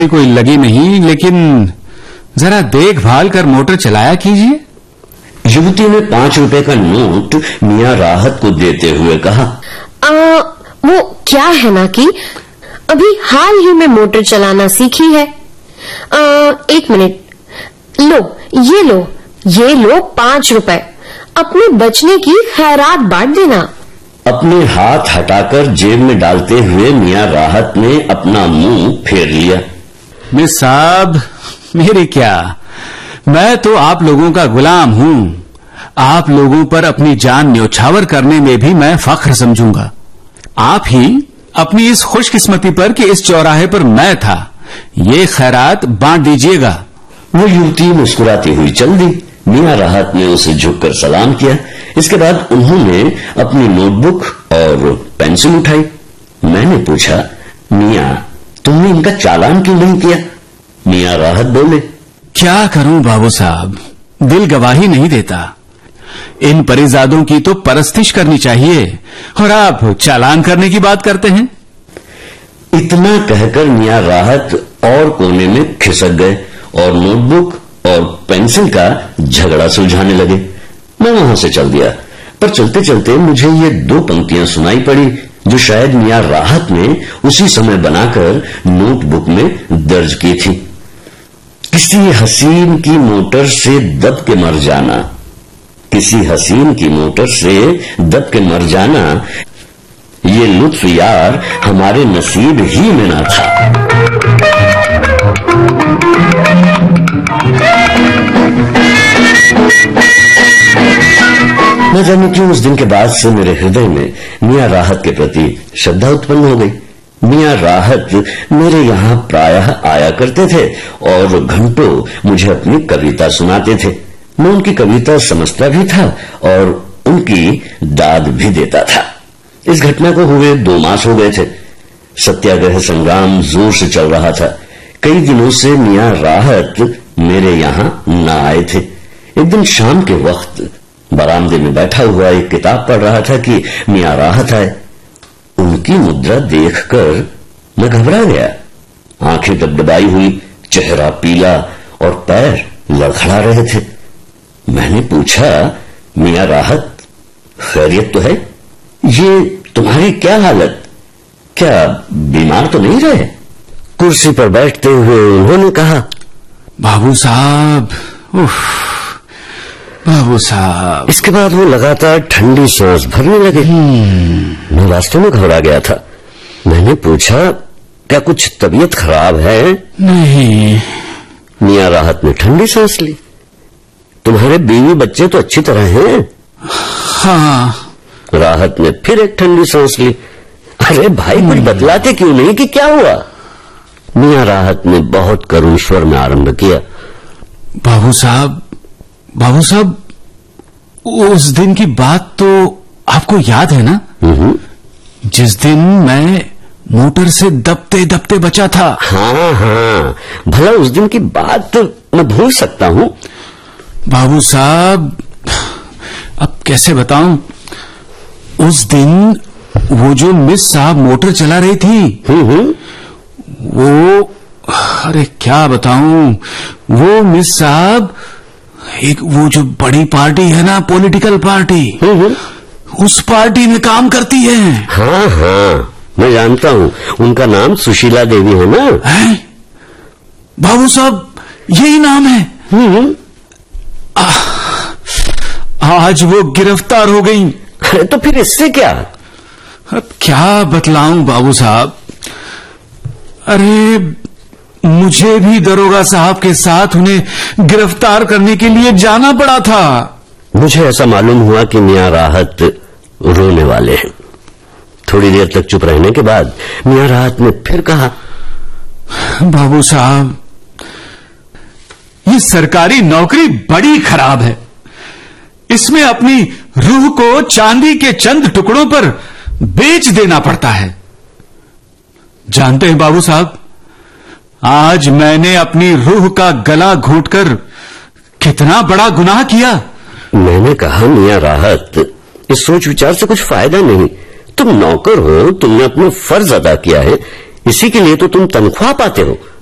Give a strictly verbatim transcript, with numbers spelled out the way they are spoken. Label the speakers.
Speaker 1: कोई लगी नहीं, लेकिन जरा देखभाल कर मोटर चलाया कीजिए।
Speaker 2: युवती ने पांच रुपए का नोट मियां राहत को देते हुए कहा,
Speaker 3: आ, वो क्या है ना कि अभी हाल ही में मोटर चलाना सीखी है। आ, एक मिनट, लो ये लो ये लो पांच रुपए, अपने बचने की खैरात बांट देना।
Speaker 2: अपने हाथ हटाकर जेब में डालते हुए मियां राहत ने अपना मुंह फेर लिया।
Speaker 1: मिस साहब, मेरी क्या, मैं तो आप लोगों का गुलाम हूं। आप लोगों पर अपनी जान न्यौछावर करने में भी मैं फख्र समझूंगा। आप ही अपनी इस खुशकिस्मती पर कि इस चौराहे पर मैं था, ये खैरात बांट दीजिएगा।
Speaker 2: वो युवती मुस्कुराती हुई चल दी। मियां राहत ने उसे झुककर सलाम किया। इसके बाद उन्होंने अपनी नोटबुक और पेंसिल उठाई। मैंने पूछा, मियां, तुमने इनका चालान क्यों नहीं किया? मियां राहत बोले,
Speaker 1: क्या करूं बाबू साहब, दिल गवाही नहीं देता। इन परिजादों की तो परस्तिश करनी चाहिए और आप चालान करने की बात करते हैं।
Speaker 2: इतना कहकर मियां राहत और कोने में खिसक गए और नोटबुक और पेंसिल का झगड़ा सुलझाने लगे। मैं वहां से चल दिया, पर चलते चलते मुझे ये दो पंक्तियां सुनाई पड़ी जो शायद मियां राहत ने उसी समय बनाकर नोटबुक में दर्ज की थी। किसी हसीन की मोटर से दब के मर जाना, किसी हसीन की मोटर से दब के मर जाना, ये लुत्फ यार हमारे नसीब ही में ना था। न जाने क्यों उस दिन के बाद से मेरे हृदय में मियां राहत के प्रति श्रद्धा उत्पन्न हो गई। मियां राहत मेरे यहाँ प्रायः आया करते थे और घंटों मुझे अपनी कविता सुनाते थे। मैं उनकी कविता समझता भी था और उनकी दाद भी देता था। इस घटना को हुए दो मास हो गए थे। सत्याग्रह संग्राम जोर से चल रहा था। कई दिनों से मियां राहत मेरे यहाँ न आए थे। एक दिन शाम के वक्त बरामदे में बैठा हुआ एक किताब पढ़ रहा था कि मियां राहत आए। उनकी मुद्रा देखकर मैं घबरा गया। आंखें दबदबाई हुई, चेहरा पीला और पैर लड़खड़ा रहे थे। मैंने पूछा, मियां राहत, खैरियत तो है? ये तुम्हारी क्या हालत, क्या बीमार तो नहीं रहे? कुर्सी पर बैठते हुए उन्होंने कहा,
Speaker 1: बाबू साहब, उफ, बाबू साहब।
Speaker 2: इसके बाद वो लगातार ठंडी सांस भरने लगे। मैं वास्तव में घबरा गया था। मैंने पूछा, क्या कुछ तबीयत खराब है?
Speaker 1: नहीं।
Speaker 2: मियां राहत ने ठंडी सांस ली। तुम्हारे बीवी बच्चे तो अच्छी तरह हैं?
Speaker 1: हाँ।
Speaker 2: राहत ने फिर एक ठंडी सांस ली। अरे भाई, कुछ बतलाते क्यों नहीं कि क्या हुआ? मियां राहत ने बहुत करुण स्वर में आरंभ किया,
Speaker 1: बाबू साहब, बाबू साहब, उस दिन की बात तो आपको याद है ना? जिस दिन मैं मोटर से दबते दबते बचा था।
Speaker 2: हाँ हाँ, भला उस दिन की बात तो मैं भूल सकता हूँ।
Speaker 1: बाबू साहब, अब कैसे बताऊं? उस दिन वो जो मिस साहब मोटर चला रही थी, वो, अरे क्या बताऊं, वो मिस साहब एक वो जो बड़ी पार्टी है ना, पॉलिटिकल पार्टी, उस पार्टी में काम करती है।
Speaker 2: हाँ हाँ, मैं जानता हूँ। उनका नाम सुशीला देवी है ना?
Speaker 1: है? बाबू साहब, यही नाम है। आ, आज वो गिरफ्तार हो गई।
Speaker 2: अरे तो फिर इससे क्या?
Speaker 1: अब क्या बतलाऊं बाबू साहब, अरे मुझे भी दरोगा साहब के साथ उन्हें गिरफ्तार करने के लिए जाना पड़ा था।
Speaker 2: मुझे ऐसा मालूम हुआ कि मियां राहत रोने वाले हैं। थोड़ी देर तक चुप रहने के बाद मियां राहत ने फिर कहा,
Speaker 1: बाबू साहब, ये सरकारी नौकरी बड़ी खराब है। इसमें अपनी रूह को चांदी के चंद टुकड़ों पर बेच देना पड़ता है। जानते हैं बाबू साहब, आज मैंने अपनी रूह का गला घोंटकर कितना बड़ा गुनाह किया।
Speaker 2: मैंने कहा, मियां राहत, इस सोच विचार से कुछ फायदा नहीं। तुम नौकर हो, तुमने अपना फर्ज अदा किया है, इसी के लिए तो तुम तनख्वाह पाते हो।